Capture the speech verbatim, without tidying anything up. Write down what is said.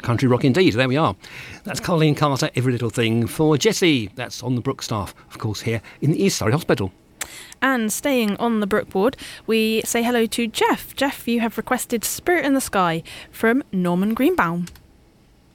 country rock indeed. There we are. That's Colleen Carter, Every Little Thing, for Jessie. That's on the Brook staff, of course, here in the East Surrey Hospital. And staying on the Brook ward, we say hello to Jeff. Jeff, you have requested Spirit in the Sky from Norman Greenbaum.